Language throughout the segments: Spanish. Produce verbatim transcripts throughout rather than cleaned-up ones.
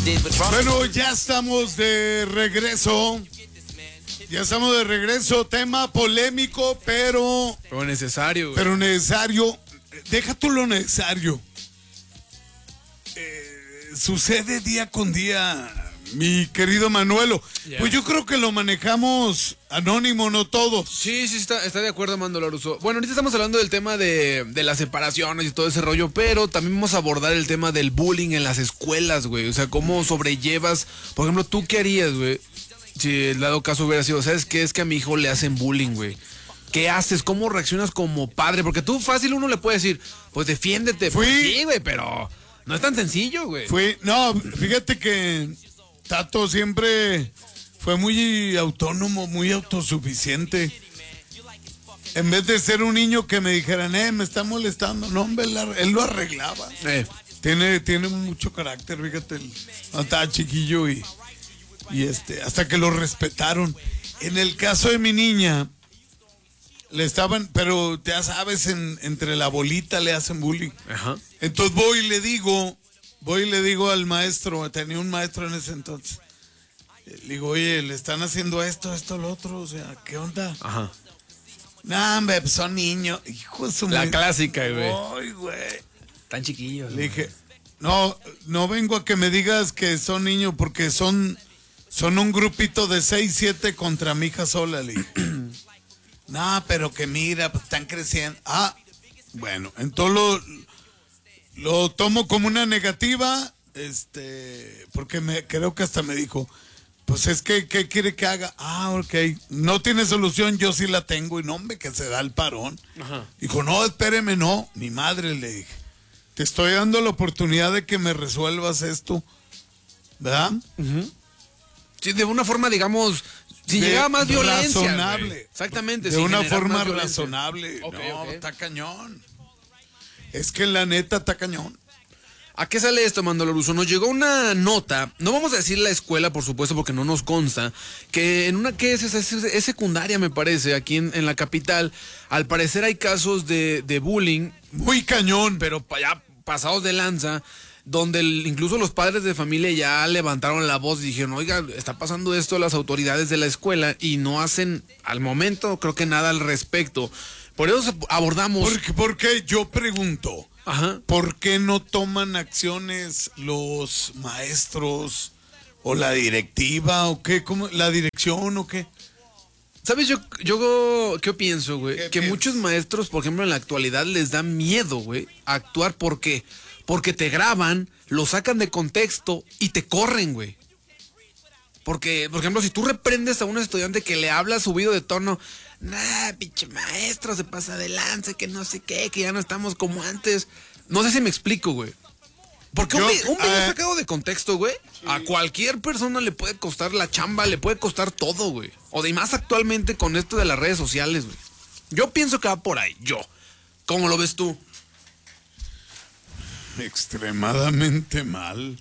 Bueno, ya estamos de regreso. Ya estamos de regreso. Tema polémico, pero... Pero necesario, güey. Pero necesario. Deja tú lo necesario. Eh, sucede día con día, mi querido Manuelo. Yeah. Pues yo creo que lo manejamos anónimo, no todos. Sí, sí, está, está de acuerdo, Mando Laruso. Bueno, ahorita estamos hablando del tema de, de las separaciones y todo ese rollo, pero también vamos a abordar el tema del bullying en las escuelas, güey. O sea, cómo sobrellevas, por ejemplo, ¿tú qué harías, güey? Si el dado caso hubiera sido, ¿sabes qué? Es que a mi hijo le hacen bullying, güey. ¿Qué haces? ¿Cómo reaccionas como padre? Porque tú fácil uno le puede decir, pues defiéndete. Fui... Pues sí, güey, pero no es tan sencillo, güey. Fui... No, fíjate que Tato siempre fue muy autónomo, muy autosuficiente. En vez de ser un niño que me dijeran, eh, me está molestando. No, hombre, él lo arreglaba. Eh. Tiene, tiene mucho carácter, fíjate. Él, estaba chiquillo y... Y este, hasta que lo respetaron. En el caso de mi niña, le estaban, pero ya sabes, en, entre la bolita le hacen bullying. Ajá. Entonces voy y le digo, voy y le digo al maestro, tenía un maestro en ese entonces. Le digo, oye, le están haciendo esto, esto, lo otro, o sea, ¿qué onda? Ajá. No, hombre, pues son niños. Hijo de su La clásica, güey. Ay, güey. Tan chiquillos. Le dije, no, no vengo a que me digas que son niños porque son... Son un grupito de seis, siete contra mi hija sola, le dije. No, pero que mira, pues están creciendo. Ah, bueno, entonces lo, lo tomo como una negativa, este, porque me creo que hasta me dijo, pues es que, ¿qué quiere que haga? Ah, ok, no tiene solución, yo sí la tengo, y no, hombre, que se da el parón. Ajá. Dijo, no, espéreme, no, mi madre, le dije, te estoy dando la oportunidad de que me resuelvas esto, ¿verdad? Uh-huh. Sí, de una forma, digamos, si de llegaba más violencia. Razonable. Güey. Exactamente. De una forma razonable. Okay, no, okay. Está cañón. Es que la neta está cañón. ¿A qué sale esto, Mando Laruso? Nos llegó una nota, no vamos a decir la escuela, por supuesto, porque no nos consta, que en una que es, es, es secundaria, me parece, aquí en, en la capital, al parecer hay casos de, de bullying. Muy cañón. Pero ya pasados de lanza, donde el, incluso los padres de familia ya levantaron la voz y dijeron, oiga, está pasando esto a las autoridades de la escuela y no hacen al momento creo que nada al respecto. Por eso abordamos... Porque, porque yo pregunto, ajá, ¿por qué no toman acciones los maestros o la directiva o qué? ¿Cómo? ¿La dirección o qué? ¿Sabes yo, yo qué pienso, güey? Que piensas? Muchos maestros, por ejemplo, en la actualidad les da miedo, güey, a actuar. ¿Por qué? Porque te graban, lo sacan de contexto y te corren, güey. Porque, por ejemplo, si tú reprendes a un estudiante que le habla subido de tono, nah, pinche maestro, se pasa de lance, que no sé qué, que ya no estamos como antes. No sé si me explico, güey. Porque Yo, un, un video uh, sacado de contexto, güey, sí, a cualquier persona le puede costar la chamba, le puede costar todo, güey. O de más actualmente con esto de las redes sociales, güey. Yo pienso que va por ahí, yo. ¿Cómo lo ves tú? Extremadamente mal.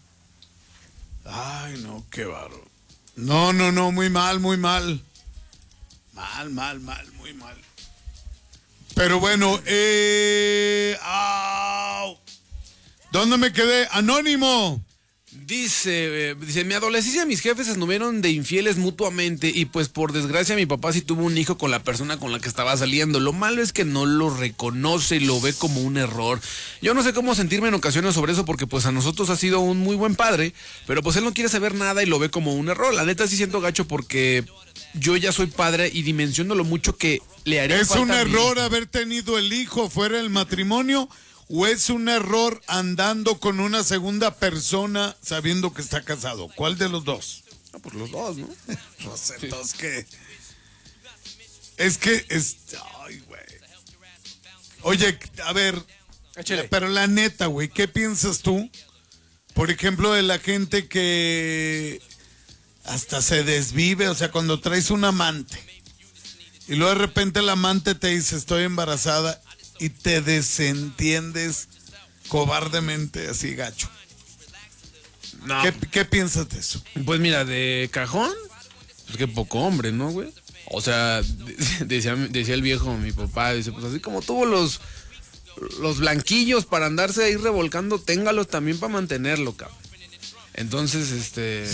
Ay, no, qué bárbaro. No, no, no, muy mal, muy mal. Mal, mal, mal, muy mal. Pero bueno, eh... ¡au! ¿Dónde me quedé? Anónimo. Dice, eh, dice, mi adolescencia mis jefes anduvieron de infieles mutuamente y pues por desgracia mi papá sí tuvo un hijo con la persona con la que estaba saliendo. Lo malo es que no lo reconoce y lo ve como un error. Yo no sé cómo sentirme en ocasiones sobre eso porque pues a nosotros ha sido un muy buen padre, pero pues él no quiere saber nada y lo ve como un error. La neta sí siento gacho porque yo ya soy padre y dimensiono lo mucho que le haría ¿Es falta un error haber tenido el hijo fuera del matrimonio? ¿O es un error andando con una segunda persona sabiendo que está casado? ¿Cuál de los dos? Ah, pues los dos, ¿no? No sé, entonces que... Es que... Es... Ay, güey. Oye, a ver... Échale. Pero la neta, güey, ¿qué piensas tú? Por ejemplo, de la gente que hasta se desvive, o sea, cuando traes un amante y luego de repente el amante te dice, estoy embarazada, y te desentiendes cobardemente así, gacho. No. ¿Qué, ¿Qué piensas de eso? Pues mira, de cajón, pues qué poco hombre, ¿no, güey? O sea, decía, decía el viejo, mi papá, dice, pues así como tuvo los, los blanquillos para andarse ahí revolcando, téngalos también para mantenerlo, cabrón. Entonces, este...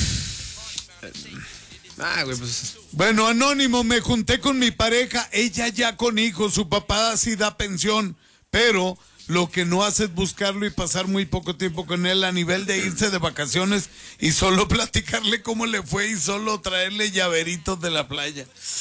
Ah, güey, pues... Bueno, Anónimo, me junté con mi pareja, ella ya con hijos, su papá sí da pensión, pero lo que no hace es buscarlo y pasar muy poco tiempo con él a nivel de irse de vacaciones y solo platicarle cómo le fue y solo traerle llaveritos de la playa.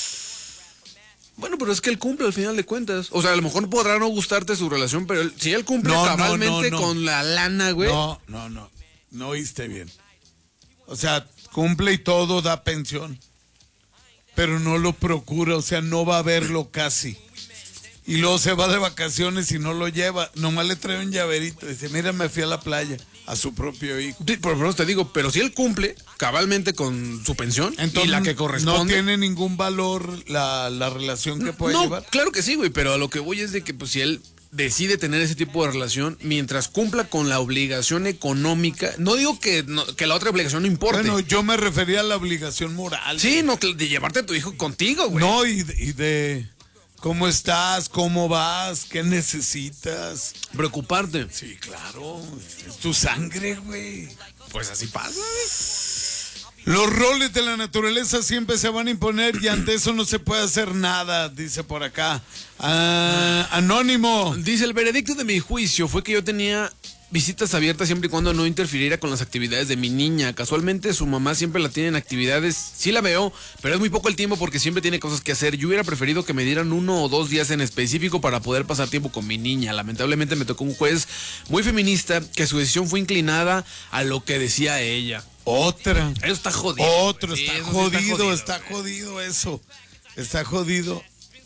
Bueno, pero es que él cumple al final de cuentas. O sea, a lo mejor podrá no gustarte su relación, pero él, si él cumple No, no, cabalmente no, no. con la lana, güey. No, no, no, no oíste bien. O sea, cumple y todo, da pensión, pero no lo procura, o sea, no va a verlo casi. Y luego se va de vacaciones y no lo lleva, nomás le trae un llaverito, dice, mira, me fui a la playa, a su propio hijo. Sí, por eso te digo, pero si él cumple cabalmente con su pensión Entonces, y la que corresponde... no tiene ningún valor la, la relación que puede no, llevar. claro que sí, güey, pero a lo que voy es de que pues si él decide tener ese tipo de relación, mientras cumpla con la obligación económica, no digo que, no, que la otra obligación no importe. Bueno, yo me refería a la obligación moral. Sí, no, de llevarte a tu hijo contigo, güey. No, y de, y de cómo estás, cómo vas, qué necesitas. Preocuparte. Sí, claro, es tu sangre, güey. Pues así pasa, güey. Los roles de la naturaleza siempre se van a imponer y ante eso no se puede hacer nada, dice por acá. Ah, Anónimo. Dice, el veredicto de mi juicio fue que yo tenía visitas abiertas siempre y cuando no interfiriera con las actividades de mi niña. Casualmente su mamá siempre la tiene en actividades, sí la veo, pero es muy poco el tiempo porque siempre tiene cosas que hacer. Yo hubiera preferido que me dieran uno o dos días en específico para poder pasar tiempo con mi niña. Lamentablemente me tocó un juez muy feminista que su decisión fue inclinada a lo que decía ella. Otra. Eso está jodido. Otro, Sí, está, eso sí jodido, está jodido, está güey. jodido eso. Está jodido.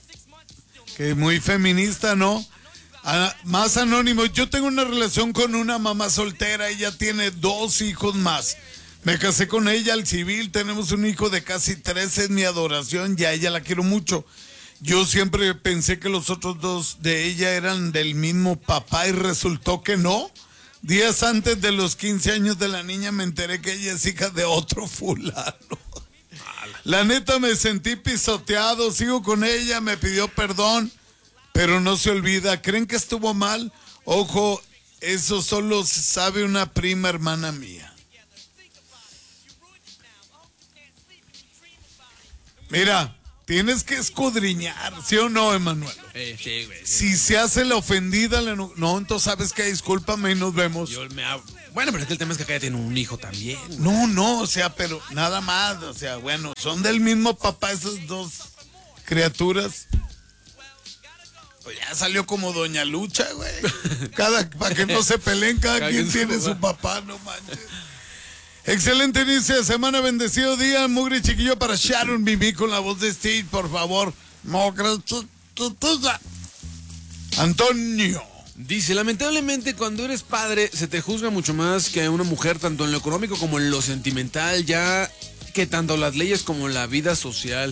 Que muy feminista, ¿no? Ah, más Anónimo, yo tengo una relación con una mamá soltera, ella tiene dos hijos más. Me casé con ella al civil, tenemos un hijo de casi trece, es mi adoración, y a ella la quiero mucho. Yo siempre pensé que los otros dos de ella eran del mismo papá y resultó que no. Días antes de los quince años de la niña me enteré que ella es hija de otro fulano. La neta me sentí pisoteado, sigo con ella, me pidió perdón, pero no se olvida. ¿Creen que estuvo mal? Ojo, eso solo sabe una prima hermana mía. Mira, tienes que escudriñar, ¿sí o no, Emanuel? Eh, sí, güey. Si se hace la ofendida, la no, no, entonces sabes que discúlpame y nos vemos. Yo me ha- Bueno, pero es que el tema es que acá ya tiene un hijo también. güey. No, no, o sea, pero nada más, o sea, bueno, son del mismo papá esas dos criaturas. Pues ya salió como Doña Lucha, güey. Cada, para que no se peleen, cada, Cada quien quien tiene su su papá, no manches. Excelente inicio de semana, bendecido día, mugre chiquillo para Sharon, viví con la voz de Steve, por favor. Mugre chiquitilla. Antonio. Dice, lamentablemente cuando eres padre se te juzga mucho más que a una mujer, tanto en lo económico como en lo sentimental, ya que tanto las leyes como la vida social.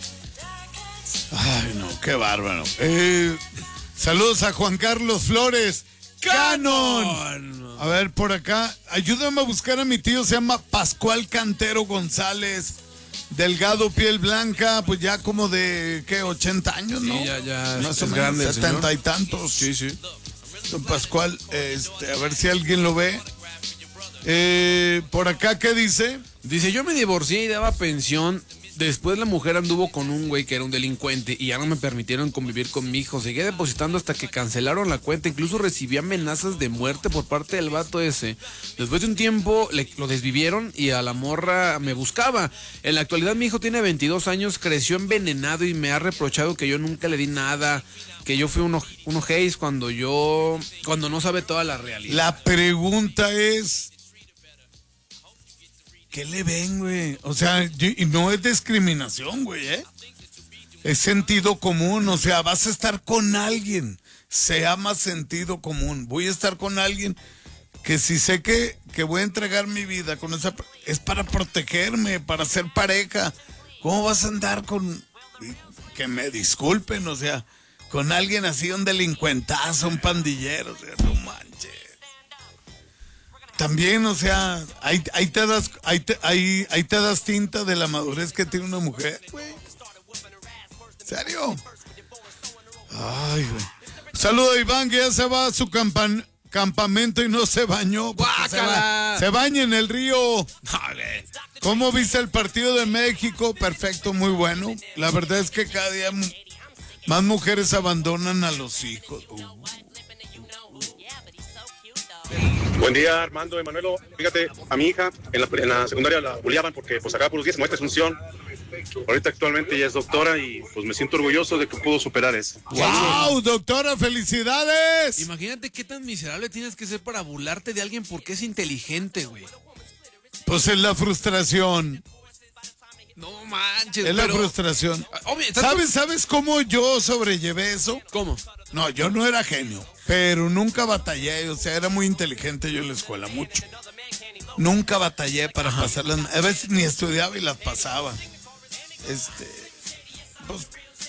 Ay, no, qué bárbaro. Eh, saludos a Juan Carlos Flores. ¡Canon! A ver, por acá, ayúdame a buscar a mi tío, se llama Pascual Cantero González. Delgado, piel blanca, pues ya como de, ¿qué? ochenta años, ¿no? Sí, ya, ya Más es o menos, grande el setenta señor. y tantos. Sí, sí. Don Pascual, este, a ver si alguien lo ve. Eh, por acá, ¿qué dice? Dice, yo me divorcié y daba pensión. Después la mujer anduvo con un güey que era un delincuente y ya no me permitieron convivir con mi hijo. Seguí depositando hasta que cancelaron la cuenta. Incluso recibí amenazas de muerte por parte del vato ese. Después de un tiempo le- lo desvivieron y a la morra me buscaba. En la actualidad mi hijo tiene veintidós años, creció envenenado y me ha reprochado que yo nunca le di nada. Que yo fui un, oj- un ojéis cuando yo... Cuando no sabe toda la realidad. La pregunta es, ¿qué le ven, güey? O sea, yo- y no es discriminación, güey, ¿eh? Es sentido común, o sea, vas a estar con alguien, se llama sentido común. Voy a estar con alguien que si sé que, que voy a entregar mi vida con esa, es para protegerme, para ser pareja. ¿Cómo vas a andar con, que me disculpen, o sea, con alguien así, un delincuentazo, un pandillero, o sea, no manches. También, o sea, ahí, ahí te das, ahí te, ahí, ahí te das tinta de la madurez que tiene una mujer, güey. ¿Serio? Ay, güey. Saludo a Iván, que ya se va a su campan, campamento y no se bañó. Se, ba- se baña en el río. Dale. ¿Cómo viste el partido de México? Perfecto, muy bueno. La verdad es que cada día m- más mujeres abandonan a los hijos. Uh. Buen día, Armando, Emanuelo. Fíjate, a mi hija en la, en la secundaria la bulliaban porque pues sacaba por los diez, maestra Asunción. Ahorita actualmente ella es doctora y pues me siento orgulloso de que pudo superar eso. ¡Wow, doctora, felicidades! Imagínate qué tan miserable tienes que ser para burlarte de alguien porque es inteligente, güey. Pues es la frustración. No manches, Es la pero... frustración. Obvio, ¿estás ¿Sabes, con- ¿Sabes cómo yo sobrellevé eso? ¿Cómo? No, yo no era genio, pero nunca batallé, o sea, era muy inteligente yo en la escuela, mucho. Nunca batallé para pasarlas, a veces ni estudiaba y las pasaba. Este, pues,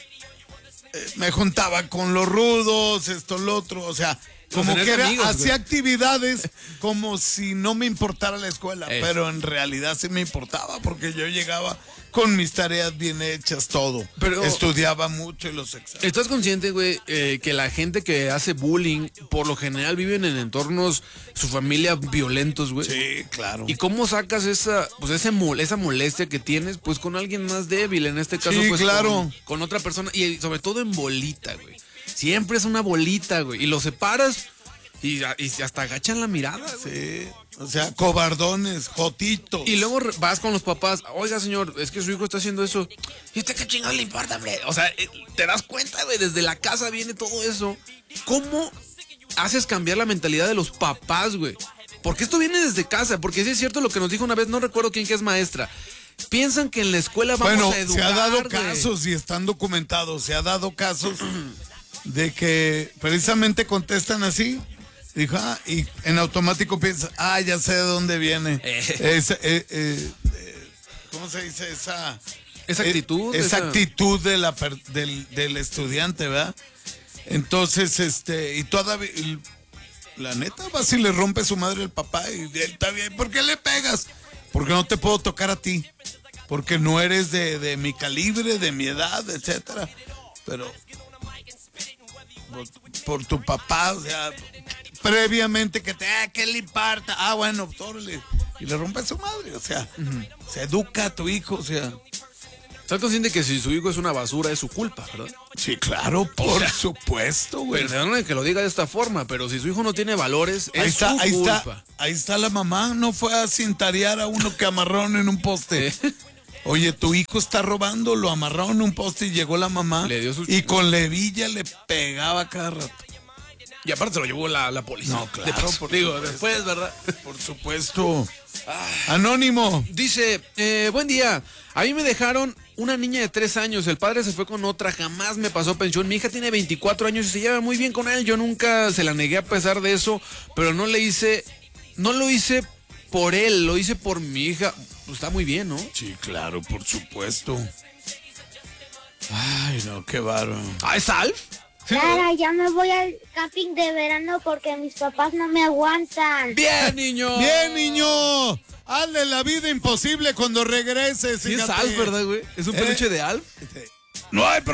eh, me juntaba con los rudos, esto, lo otro, o sea, como tener que era, amigos, hacía güey. actividades como si no me importara la escuela, Eso. pero en realidad sí me importaba porque yo llegaba con mis tareas bien hechas, todo. Pero- Estudiaba mucho y los exámenes. ¿Estás consciente, güey, eh, que la gente que hace bullying, por lo general viven en entornos, su familia violentos, güey? Sí, claro. ¿Y cómo sacas esa, pues ese mol- esa molestia que tienes, pues con alguien más débil, en este caso, Sí, pues claro. con, con otra persona, y sobre todo en bolita, güey? Siempre es una bolita, güey, y lo separas y, y hasta agachan la mirada, güey. Sí, o sea, cobardones, jotitos. Y luego re- vas con los papás, oiga señor, es que su hijo está haciendo eso. ¿Y usted qué chingados le importa, hombre? O sea, eh, te das cuenta, güey, desde la casa viene todo eso. ¿Cómo haces cambiar la mentalidad de los papás, güey? Porque esto viene desde casa, porque sí es cierto lo que nos dijo una vez, no recuerdo quién que es maestra. Piensan que en la escuela vamos Bueno, a educar, se ha dado güey. casos y están documentados, se ha dado casos de que precisamente contestan así. Dijo, ah, y en automático piensa, ah, ya sé de dónde viene. Eh. Esa, eh, eh, eh, ¿cómo se dice? Esa, Esa eh, actitud, esa, esa- actitud de la, per- del, del estudiante, ¿verdad? Entonces, este, y todavía, y la neta, va si le rompe su madre el papá y él está bien. ¿Por qué le pegas? Porque no te puedo tocar a ti. Porque no eres de, de mi calibre, de mi edad, etcétera. Pero por, por tu papá, o sea, previamente que te, ah, ¿qué le importa? Ah, bueno, órale. Y le rompe su madre, o sea, se educa a tu hijo, o sea. ¿Estás consciente que si su hijo es una basura es su culpa, verdad? Sí, claro, por sea, supuesto, güey. Perdóname que lo diga de esta forma, pero si su hijo no tiene valores, es Ahí está, su ahí culpa. está, ahí está la mamá, no fue a cintarear a uno que amarraron en un poste. ¿Eh? Oye, tu hijo está robando, lo amarraron en un poste y llegó la mamá Le dio su- y con levilla le pegaba cada rato. Y aparte se lo llevó la, la policía. No, claro, De paso, por digo, supuesto. después, ¿verdad? Por supuesto. Anónimo. Dice, eh, buen día, a mí me dejaron una niña de tres años, el padre se fue con otra, jamás me pasó pensión, mi hija tiene veinticuatro años y se lleva muy bien con él, yo nunca se la negué a pesar de eso, pero no le hice, no lo hice por él, lo hice por mi hija, pues está muy bien, ¿no? Sí, claro, por supuesto. Ay, no, qué bárbaro. ¿Ah, es Alf? Clara, ya me voy al camping de verano porque mis papás no me aguantan. Bien, niño. Bien, niño. Hazle la vida imposible cuando regreses. Sí es fíjate. Alf, ¿verdad, güey? ¿Es un ¿Eh? peluche de Alf? No hay